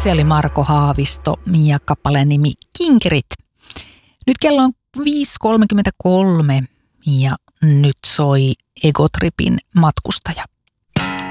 Se oli Marko Haavisto ja kappaleen nimi Kinkerit. Nyt kello on 5.33 ja nyt soi Egotripin Matkustaja.